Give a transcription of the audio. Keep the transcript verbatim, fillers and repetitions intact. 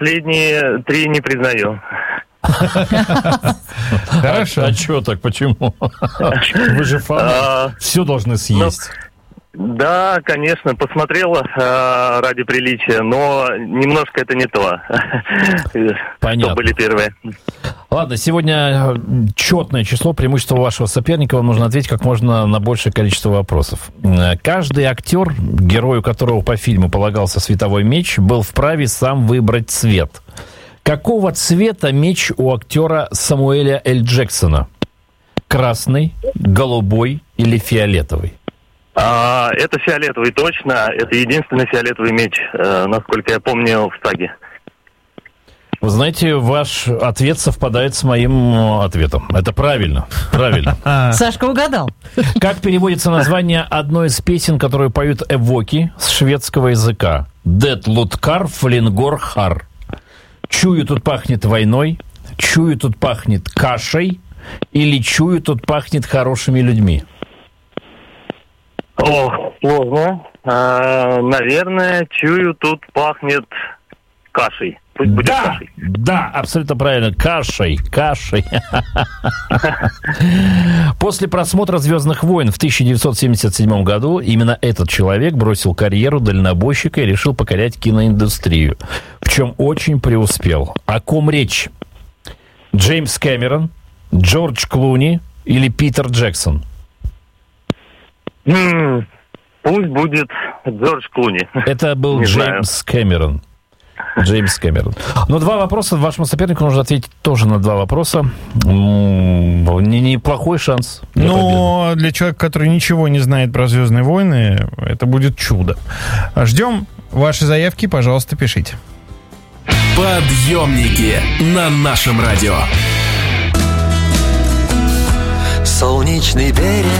Последние три не признаю. Хорошо. А что так, почему? Вы же фанат, все должны съесть. Да, конечно, посмотрела э, ради приличия, но немножко это не то. Понятно. Что были первые. Ладно, сегодня четное число, преимущество вашего соперника. Вам нужно ответить как можно на большее количество вопросов. Каждый актер, герою которого по фильму полагался световой меч, был вправе сам выбрать цвет. Какого цвета меч у актера Самуэля Л. Джексона? Красный, голубой или фиолетовый? А, это фиолетовый, точно. Это единственный фиолетовый меч, э, насколько я помню, в саге. Вы знаете, ваш ответ совпадает с моим ответом. Это правильно. Правильно. Сашка угадал. Как переводится название одной из песен, которую поют эвоки с шведского языка? «Дет луткар флингор хар». Чую, тут пахнет войной, чую, тут пахнет кашей, или чую, тут пахнет хорошими людьми? О, сложно. А, наверное, чую, тут пахнет кашей. Пусть будет да, кашей. Да, абсолютно правильно. Кашей, кашей. После просмотра «Звездных войн» в тысяча девятьсот семьдесят седьмом году именно этот человек бросил карьеру дальнобойщика и решил покорять киноиндустрию, в чем очень преуспел. О ком речь? Джеймс Кэмерон, Джордж Клуни или Питер Джексон? М-м, пусть будет Джордж Клуни. Это был Не Джеймс знаю. Кэмерон. Джеймс Кэмерон. Но два вопроса. Вашему сопернику нужно ответить тоже на два вопроса. Неплохой шанс. Но победы. Для человека, который ничего не знает про «Звездные войны», это будет чудо. Ждем ваши заявки, пожалуйста, пишите. Подъемники на нашем радио. Солнечный берег